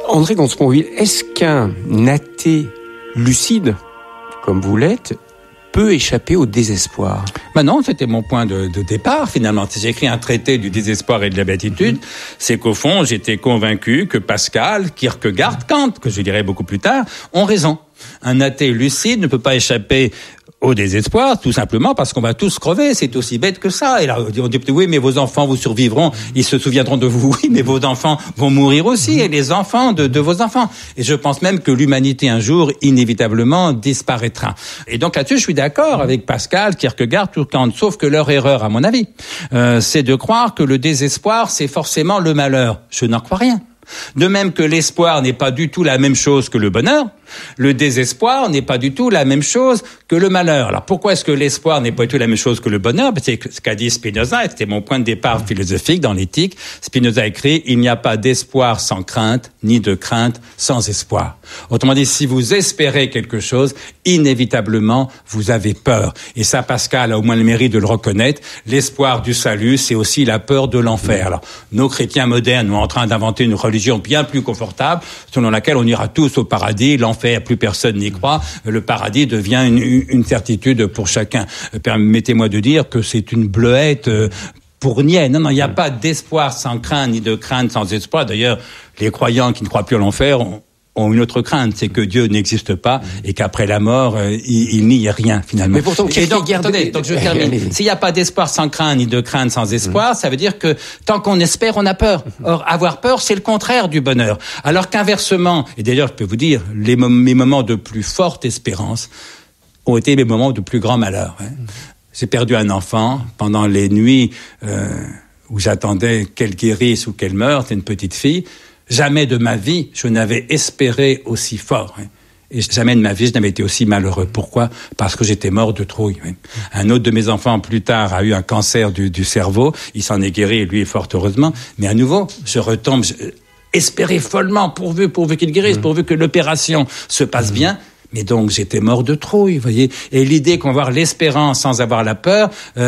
André Consponville, est-ce qu'un athée lucide, comme vous l'êtes, peut échapper au désespoir? Non, c'était mon point de départ, finalement. Si j'ai écrit un traité du désespoir et de la béatitude, c'est qu'au fond, j'étais convaincu que Pascal, Kierkegaard, Kant, que je dirai beaucoup plus tard, ont raison. Un athée lucide ne peut pas échapper au désespoir, tout simplement parce qu'on va tous crever, c'est aussi bête que ça. Et là, on dit, oui, mais vos enfants vous survivront, ils se souviendront de vous, oui, mais vos enfants vont mourir aussi, et les enfants de vos enfants. Et je pense même que l'humanité, un jour, inévitablement, disparaîtra. Et donc là-dessus, je suis d'accord avec Pascal, Kierkegaard, tout Kant, sauf que leur erreur, à mon avis, c'est de croire que le désespoir, c'est forcément le malheur. Je n'en crois rien. De même que l'espoir n'est pas du tout la même chose que le bonheur, le désespoir n'est pas du tout la même chose que le malheur. Alors pourquoi est-ce que l'espoir n'est pas du tout la même chose que le bonheur? C'est ce qu'a dit Spinoza, et c'était mon point de départ philosophique dans l'éthique. Spinoza a écrit « Il n'y a pas d'espoir sans crainte, ni de crainte sans espoir ». Autrement dit, si vous espérez quelque chose, inévitablement, vous avez peur. Et ça, Pascal a au moins le mérite de le reconnaître. L'espoir du salut, c'est aussi la peur de l'enfer. Alors, nos chrétiens modernes sont en train d'inventer une religion bien plus confortable, selon laquelle on ira tous au paradis, l'enfer, plus personne n'y croit, le paradis devient une certitude pour chacun. Permettez-moi de dire que c'est une bleuette pour niais. Non, il n'y a pas d'espoir sans crainte, ni de crainte sans espoir. D'ailleurs, les croyants qui ne croient plus à l'enfer ont une autre crainte, c'est que Dieu n'existe pas et qu'après la mort, il n'y a rien finalement. Mais pourtant, et donc, attendez, donc je termine. S'il n'y a pas d'espoir sans crainte, ni de crainte sans espoir, ça veut dire que tant qu'on espère, on a peur. Or, avoir peur, c'est le contraire du bonheur. Alors qu'inversement, et d'ailleurs, je peux vous dire, mes moments de plus forte espérance ont été mes moments de plus grand malheur. J'ai perdu un enfant pendant les nuits où j'attendais qu'elle guérisse ou qu'elle meure, c'est une petite fille. Jamais de ma vie, je n'avais espéré aussi fort. Et jamais de ma vie, je n'avais été aussi malheureux. Pourquoi? Parce que j'étais mort de trouille. Un autre de mes enfants, plus tard, a eu un cancer du cerveau. Il s'en est guéri, lui, fort heureusement. Mais à nouveau, je retombe, espérer follement, pourvu qu'il guérisse, pourvu que l'opération se passe bien. Mais donc, j'étais mort de trouille, vous voyez. Et l'idée qu'on va avoir l'espérance sans avoir la peur,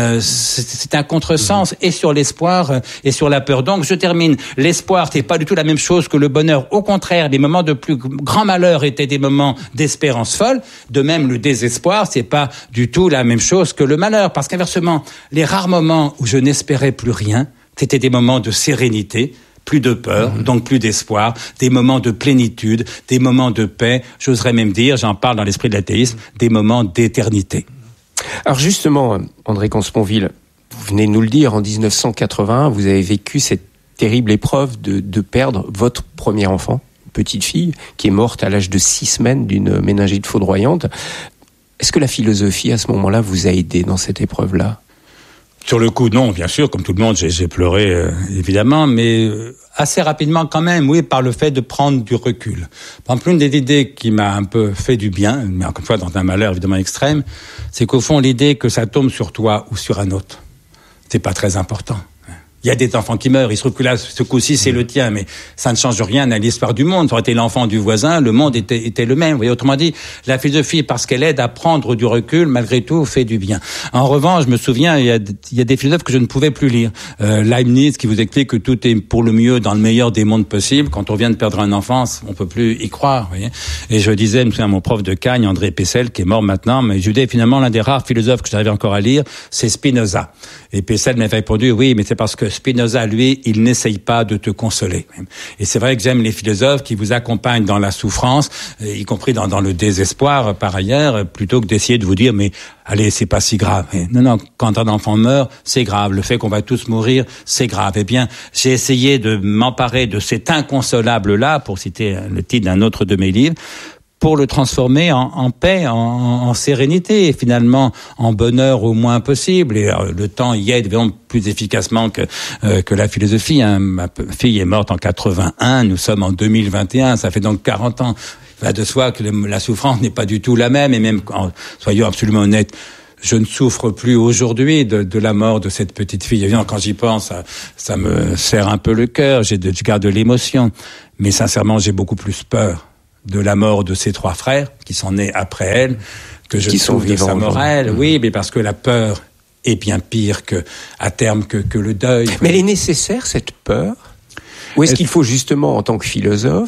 c'est un contresens, et sur l'espoir, et sur la peur. Donc, je termine. L'espoir, c'est pas du tout la même chose que le bonheur. Au contraire, les moments de plus grand malheur étaient des moments d'espérance folle. De même, le désespoir, c'est pas du tout la même chose que le malheur. Parce qu'inversement, les rares moments où je n'espérais plus rien, c'était des moments de sérénité, plus de peur, donc plus d'espoir, des moments de plénitude, des moments de paix, j'oserais même dire, j'en parle dans l'esprit de l'athéisme, des moments d'éternité. Alors justement, André Consponville, vous venez de nous le dire, en 1981, vous avez vécu cette terrible épreuve de perdre votre premier enfant, une petite fille, qui est morte à l'âge de 6 semaines d'une méningite foudroyante. Est-ce que la philosophie, à ce moment-là, vous a aidé dans cette épreuve-là ? Sur le coup, non, bien sûr, comme tout le monde, j'ai pleuré, évidemment, mais assez rapidement quand même, oui, par le fait de prendre du recul. Par exemple, une des idées qui m'a un peu fait du bien, mais encore une fois dans un malheur évidemment extrême, c'est qu'au fond, l'idée que ça tombe sur toi ou sur un autre, c'est pas très important. Il y a des enfants qui meurent, il se trouve que là, ce coup-ci, c'est le tien, mais ça ne change rien à l'histoire du monde. Ça aurait été l'enfant du voisin, le monde était le même. Vous voyez, autrement dit, la philosophie, parce qu'elle aide à prendre du recul, malgré tout, fait du bien. En revanche, je me souviens, il y a des philosophes que je ne pouvais plus lire. Leibniz, qui vous explique que tout est pour le mieux dans le meilleur des mondes possibles. Quand on vient de perdre un enfant, on peut plus y croire, vous voyez. Et je disais, je me souviens, mon prof de Cagne, André Pessel, qui est mort maintenant, mais je disais, finalement, l'un des rares philosophes que j'arrivais encore à lire, c'est Spinoza. Et Pessel m'avait répondu, oui, mais c'est parce que Spinoza, lui, il n'essaye pas de te consoler. Et c'est vrai que j'aime les philosophes qui vous accompagnent dans la souffrance, y compris dans le désespoir, par ailleurs, plutôt que d'essayer de vous dire, mais allez, c'est pas si grave. Non, quand un enfant meurt, c'est grave. Le fait qu'on va tous mourir, c'est grave. Eh bien, j'ai essayé de m'emparer de cet inconsolable-là, pour citer le titre d'un autre de mes livres, pour le transformer en paix, en sérénité, et finalement en bonheur au moins possible. Et le temps y aide vraiment plus efficacement que la philosophie. Ma fille est morte en 81, nous sommes en 2021, ça fait donc 40 ans. Il va de soi que la souffrance n'est pas du tout la même, et même, soyons absolument honnêtes, je ne souffre plus aujourd'hui de la mort de cette petite fille. Évidemment, quand j'y pense, ça me serre un peu le cœur, je garde de l'émotion. Mais sincèrement, j'ai beaucoup plus peur de la mort de ses 3 frères, qui sont nés après elle, que je souffre de sa mort. Oui, mais parce que la peur est bien pire à terme que le deuil. Mais elle est nécessaire, cette peur? Ou est-ce qu'il faut justement, en tant que philosophe,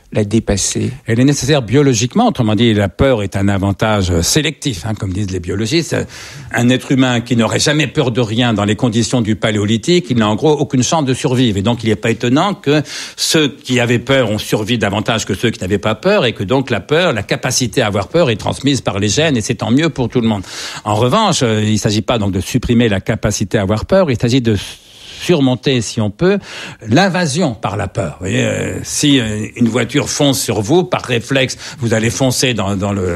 la dépasser? Elle est nécessaire biologiquement, autrement dit, la peur est un avantage sélectif, comme disent les biologistes. Un être humain qui n'aurait jamais peur de rien dans les conditions du paléolithique, il n'a en gros aucune chance de survivre. Et donc, il n'est pas étonnant que ceux qui avaient peur ont survécu davantage que ceux qui n'avaient pas peur, et que donc la peur, la capacité à avoir peur est transmise par les gènes, et c'est tant mieux pour tout le monde. En revanche, il ne s'agit pas donc de supprimer la capacité à avoir peur, il s'agit de surmonter, si on peut, l'invasion par la peur. Vous voyez, si une voiture fonce sur vous, par réflexe, vous allez foncer dans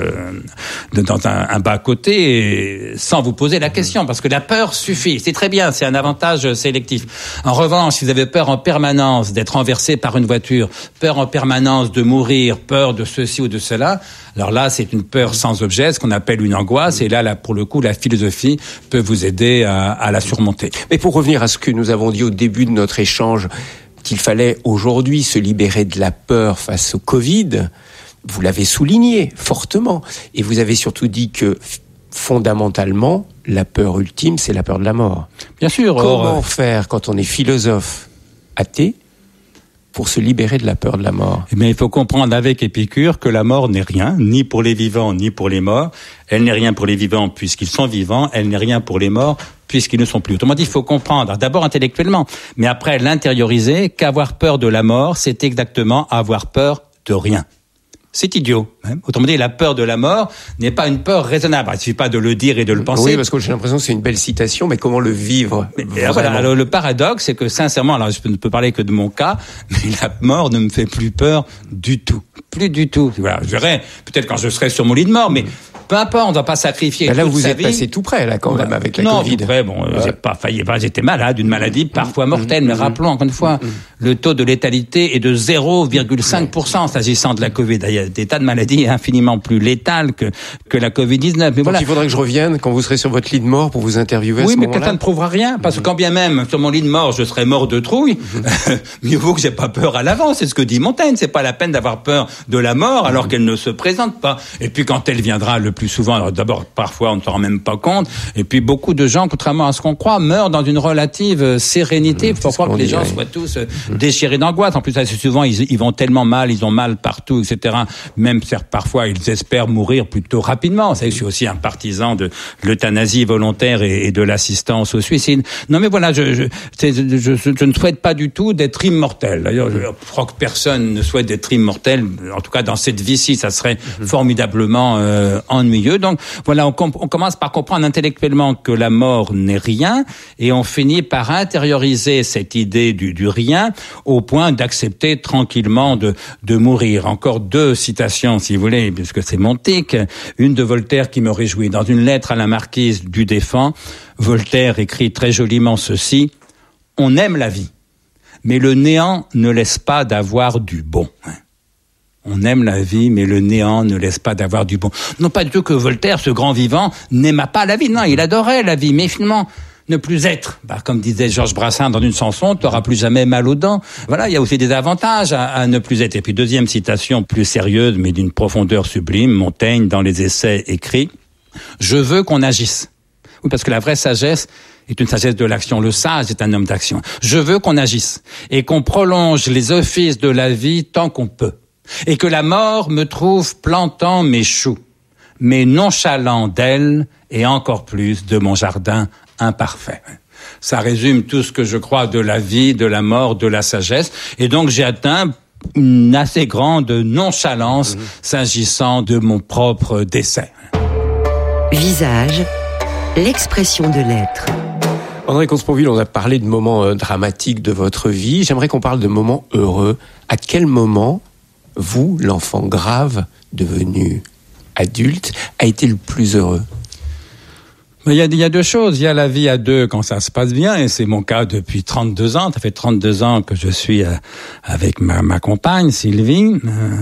un bas-côté sans vous poser la question, parce que la peur suffit. C'est très bien, c'est un avantage sélectif. En revanche, si vous avez peur en permanence d'être renversé par une voiture, peur en permanence de mourir, peur de ceci ou de cela, alors là, c'est une peur sans objet, ce qu'on appelle une angoisse, et là, pour le coup, la philosophie peut vous aider à la surmonter. Mais pour revenir à ce que nous avons dit au début de notre échange, qu'il fallait aujourd'hui se libérer de la peur face au Covid, vous l'avez souligné fortement, et vous avez surtout dit que fondamentalement, la peur ultime, c'est la peur de la mort. Bien sûr. Comment faire quand on est philosophe athée pour se libérer de la peur de la mort? Eh bien, il faut comprendre avec Épicure que la mort n'est rien, ni pour les vivants, ni pour les morts. Elle n'est rien pour les vivants puisqu'ils sont vivants, elle n'est rien pour les morts puisqu'ils ne sont plus. Autrement dit, il faut comprendre, d'abord intellectuellement, mais après l'intérioriser, qu'avoir peur de la mort, c'est exactement avoir peur de rien. C'est idiot. Autrement dit, la peur de la mort n'est pas une peur raisonnable. Il ne suffit pas de le dire et de le penser. Oui, parce que j'ai l'impression que c'est une belle citation, mais comment le vivre voilà, alors, le paradoxe, c'est que sincèrement, alors je ne peux parler que de mon cas, mais la mort ne me fait plus peur du tout. Plus du tout. Voilà, je verrai peut-être quand je serai sur mon lit de mort, mais peu importe, on ne doit pas s'arrifier toute sa vie. Là, vous êtes passé tout près, là, quand même, avec la Covid. Non, tout près, j'ai pas failli, j'étais malade d'une maladie parfois mortelle, mais rappelons encore une fois, le taux de létalité est de 0,5% s'agissant de la Covid. Il y a des tas de maladies infiniment plus létales que la Covid-19. Mais donc voilà. Il faudrait que je revienne quand vous serez sur votre lit de mort pour vous interviewer à ce moment-là. Oui, mais ça ne prouvera rien, parce que quand bien même, sur mon lit de mort, je serais mort de trouille, mieux vaut que j'ai pas peur à l'avance. C'est ce que dit Montaigne. C'est pas la peine d'avoir peur de la mort alors qu'elle ne se présente pas. Et puis quand elle viendra le plus souvent, alors d'abord, parfois, on ne s'en rend même pas compte. Et puis, beaucoup de gens, contrairement à ce qu'on croit, meurent dans une relative sérénité. Il faut croire que les gens soient tous déchirés d'angoisse. En plus, assez souvent, ils vont tellement mal, ils ont mal partout, etc. Même, parfois, ils espèrent mourir plutôt rapidement. Vous savez, je suis aussi un partisan de l'euthanasie volontaire et de l'assistance au suicide. Non, mais voilà, je ne souhaite pas du tout d'être immortel. D'ailleurs, je crois que personne ne souhaite d'être immortel. En tout cas, dans cette vie-ci, ça serait formidablement ennuyeux. Donc voilà, on commence par comprendre intellectuellement que la mort n'est rien, et on finit par intérioriser cette idée du rien au point d'accepter tranquillement de mourir. Encore deux citations, si vous voulez, puisque c'est mon tic. Une de Voltaire qui me réjouit. Dans une lettre à la marquise du Défend, Voltaire écrit très joliment ceci: « On aime la vie, mais le néant ne laisse pas d'avoir du bon. » On aime la vie, mais le néant ne laisse pas d'avoir du bon. Non pas du tout que Voltaire, ce grand vivant, n'aima pas la vie. Non, il adorait la vie, mais finalement, ne plus être. Comme disait Georges Brassens dans une chanson, tu n'auras plus jamais mal aux dents. Voilà, il y a aussi des avantages à ne plus être. Et puis deuxième citation plus sérieuse, mais d'une profondeur sublime, Montaigne, dans les Essais, écrit « Je veux qu'on agisse ». Oui, parce que la vraie sagesse est une sagesse de l'action. Le sage est un homme d'action. Je veux qu'on agisse et qu'on prolonge les offices de la vie tant qu'on peut. Et que la mort me trouve plantant mes choux, mais nonchalant d'elle et encore plus de mon jardin imparfait. Ça résume tout ce que je crois de la vie, de la mort, de la sagesse. Et donc j'ai atteint une assez grande nonchalance s'agissant de mon propre décès. Visage, l'expression de l'être. André Consponville, on a parlé de moments dramatiques de votre vie. J'aimerais qu'on parle de moments heureux. À quel moment vous, l'enfant grave devenu adulte, a été le plus heureux? Il y a deux choses. Il y a la vie à deux quand ça se passe bien, et c'est mon cas depuis 32 ans. Ça fait 32 ans que je suis avec ma compagne, Sylvie.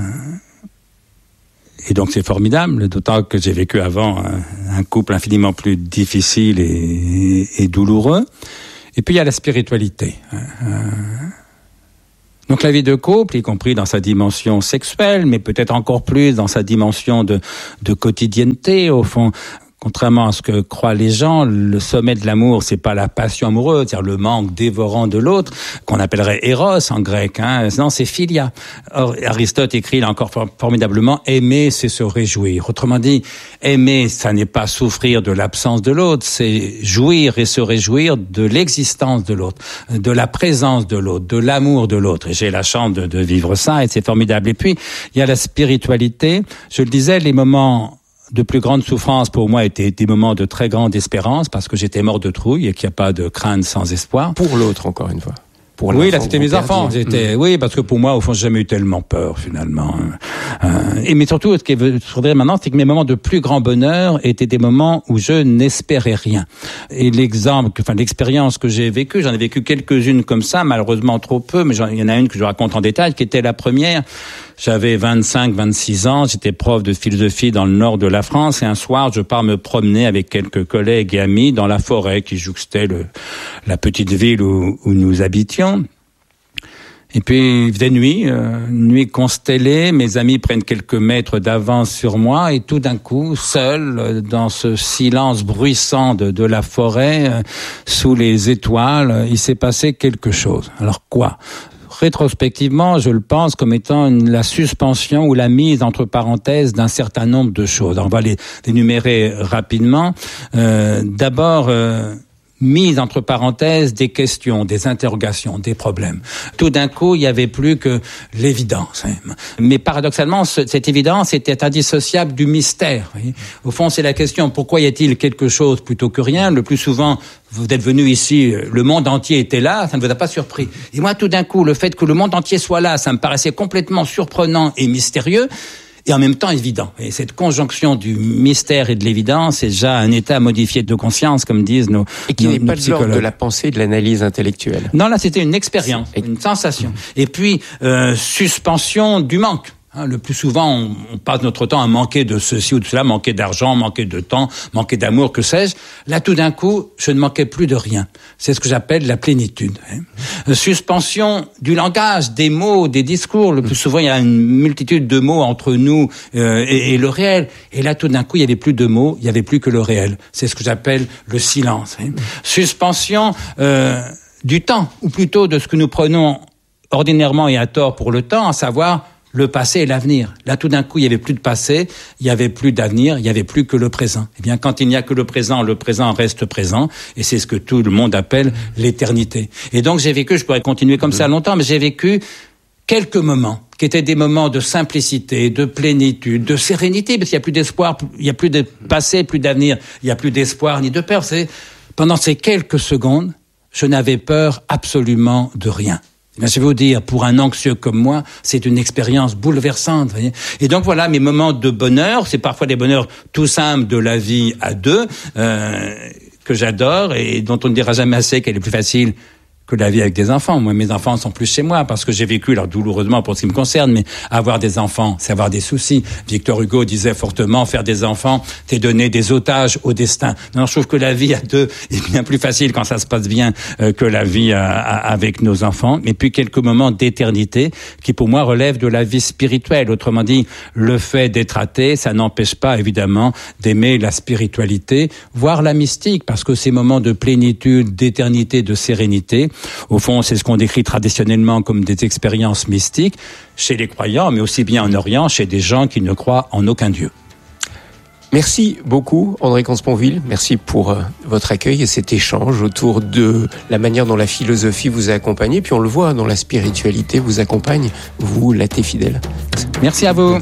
Et donc c'est formidable, d'autant que j'ai vécu avant un couple infiniment plus difficile et douloureux. Et puis il y a la spiritualité. Donc la vie de couple, y compris dans sa dimension sexuelle, mais peut-être encore plus dans sa dimension de quotidienneté, au fond. Contrairement à ce que croient les gens, le sommet de l'amour, c'est pas la passion amoureuse, c'est-à-dire le manque dévorant de l'autre, qu'on appellerait éros en grec, Non, c'est philia. Or, Aristote écrit là encore formidablement, aimer, c'est se réjouir. Autrement dit, aimer, ça n'est pas souffrir de l'absence de l'autre, c'est jouir et se réjouir de l'existence de l'autre, de la présence de l'autre, de l'amour de l'autre. Et j'ai la chance de vivre ça, et c'est formidable. Et puis, il y a la spiritualité. Je le disais, les moments de plus grande souffrance pour moi étaient des moments de très grande espérance, parce que j'étais mort de trouille et qu'il n'y a pas de crainte sans espoir. Pour l'autre, encore une fois. Oui, là, c'était mes enfants. Oui, parce que pour moi, au fond, j'ai jamais eu tellement peur, finalement. Mais surtout, ce qu'il faudrait maintenant, c'est que mes moments de plus grand bonheur étaient des moments où je n'espérais rien. Et l'expérience que j'ai vécue, j'en ai vécu quelques-unes comme ça, malheureusement trop peu, mais il y en a une que je raconte en détail, qui était la première. J'avais 25-26 ans, j'étais prof de philosophie dans le nord de la France, et un soir, je pars me promener avec quelques collègues et amis dans la forêt qui jouxtait la petite ville où nous habitions. Et puis, il faisait nuit constellée, mes amis prennent quelques mètres d'avance sur moi, et tout d'un coup, seul, dans ce silence bruissant de la forêt, sous les étoiles, il s'est passé quelque chose. Alors quoi ? Rétrospectivement, je le pense comme étant la suspension ou la mise entre parenthèses d'un certain nombre de choses. Alors, on va les énumérer rapidement. D'abord, mise entre parenthèses des questions, des interrogations, des problèmes. Tout d'un coup, il n'y avait plus que l'évidence. Mais paradoxalement, cette évidence était indissociable du mystère. Au fond, c'est la question, pourquoi y a-t-il quelque chose plutôt que rien ? Le plus souvent, vous êtes venu ici, le monde entier était là, ça ne vous a pas surpris. Et moi, tout d'un coup, le fait que le monde entier soit là, ça me paraissait complètement surprenant et mystérieux, et en même temps évident. Et cette conjonction du mystère et de l'évidence est déjà un état modifié de conscience, comme disent nos psychologues. Et qui n'est pas de l'ordre de la pensée et de l'analyse intellectuelle. Non, là, c'était une expérience, une sensation. Et puis, suspension du manque. Le plus souvent, on passe notre temps à manquer de ceci ou de cela, manquer d'argent, manquer de temps, manquer d'amour, que sais-je. Là, tout d'un coup, je ne manquais plus de rien. C'est ce que j'appelle la plénitude. Suspension du langage, des mots, des discours. Le plus souvent, il y a une multitude de mots entre nous et le réel. Et là, tout d'un coup, il n'y avait plus de mots, il n'y avait plus que le réel. C'est ce que j'appelle le silence. Suspension du temps, ou plutôt de ce que nous prenons ordinairement et à tort pour le temps, à savoir le passé et l'avenir. Là, tout d'un coup, il n'y avait plus de passé, il n'y avait plus d'avenir, il n'y avait plus que le présent. Eh bien, quand il n'y a que le présent reste présent, et c'est ce que tout le monde appelle l'éternité. Et donc, j'ai vécu, je pourrais continuer comme ça longtemps, mais j'ai vécu quelques moments qui étaient des moments de simplicité, de plénitude, de sérénité, parce qu'il n'y a plus d'espoir, il n'y a plus de passé, plus d'avenir, il n'y a plus d'espoir ni de peur. Pendant ces quelques secondes, je n'avais peur absolument de rien. Je vais vous dire, pour un anxieux comme moi, c'est une expérience bouleversante. Voyez. Et donc voilà, mes moments de bonheur, c'est parfois des bonheurs tout simples de la vie à deux, que j'adore et dont on ne dira jamais assez qu'elle est plus facile que la vie avec des enfants. Moi, mes enfants sont plus chez moi parce que j'ai vécu, alors douloureusement pour ce qui me concerne, mais avoir des enfants, c'est avoir des soucis. Victor Hugo disait fortement, faire des enfants, c'est donner des otages au destin. Non, je trouve que la vie à deux est bien plus facile quand ça se passe bien que la vie avec nos enfants. Et puis quelques moments d'éternité qui pour moi relèvent de la vie spirituelle. Autrement dit, le fait d'être athée, ça n'empêche pas évidemment d'aimer la spiritualité, voire la mystique, parce que ces moments de plénitude, d'éternité, de sérénité, au fond, c'est ce qu'on décrit traditionnellement comme des expériences mystiques chez les croyants, mais aussi bien en Orient, chez des gens qui ne croient en aucun Dieu. Merci beaucoup, André Consponville. Merci pour votre accueil et cet échange autour de la manière dont la philosophie vous a accompagné. Puis on le voit, dans la spiritualité vous accompagne, vous, l'athée fidèle. Merci à vous.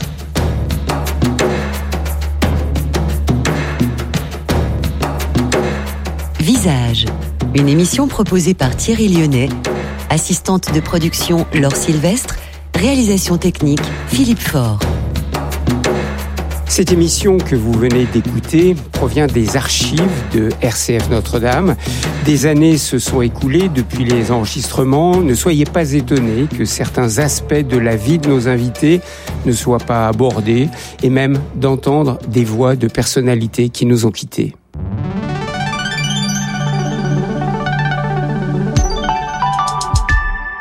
Visage, une émission proposée par Thierry Lyonnais, assistante de production Laure Sylvestre, réalisation technique Philippe Faure. Cette émission que vous venez d'écouter provient des archives de RCF Notre-Dame. Des années se sont écoulées depuis les enregistrements. Ne soyez pas étonnés que certains aspects de la vie de nos invités ne soient pas abordés et même d'entendre des voix de personnalités qui nous ont quittés.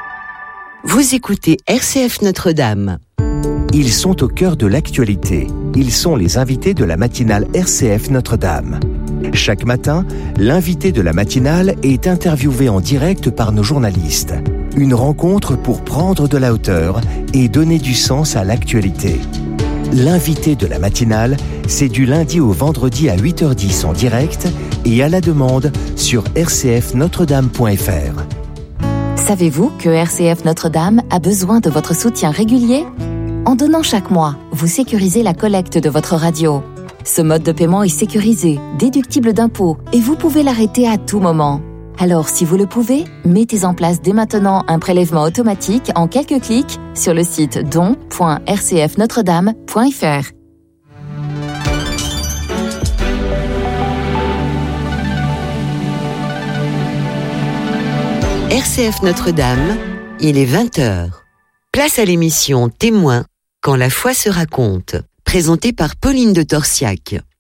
Vous écoutez RCF Notre-Dame. Ils sont au cœur de l'actualité. Ils sont les invités de la matinale RCF Notre-Dame. Chaque matin, l'invité de la matinale est interviewé en direct par nos journalistes. Une rencontre pour prendre de la hauteur et donner du sens à l'actualité. L'invité de la matinale, c'est du lundi au vendredi à 8h10 en direct et à la demande sur rcfnotredame.fr. Savez-vous que RCF Notre-Dame a besoin de votre soutien régulier ? En donnant chaque mois, vous sécurisez la collecte de votre radio. Ce mode de paiement est sécurisé, déductible d'impôts et vous pouvez l'arrêter à tout moment. Alors, si vous le pouvez, mettez en place dès maintenant un prélèvement automatique en quelques clics sur le site don.rcfnotredame.fr. RCF Notre-Dame, il est 20h. Place à l'émission Témoin, quand la foi se raconte, présentée par Pauline de Torsiac.